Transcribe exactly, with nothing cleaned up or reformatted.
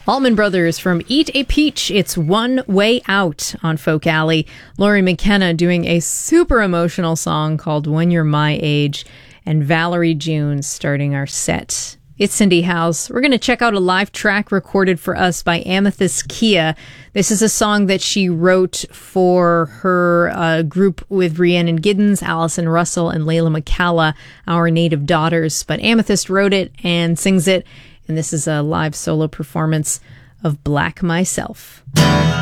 Allman Brothers from Eat a Peach. It's One Way Out on Folk Alley. Laurie McKenna doing a super emotional song called When You're My Age. And Valerie June starting our set. It's Cindy House. We're going to check out a live track recorded for us by Amethyst Kia. This is a song that she wrote for her uh, group with Rhiannon Giddens, Allison Russell, and Layla McCalla, Our Native Daughters. But Amethyst wrote it and sings it. And this is a live solo performance of Black Myself.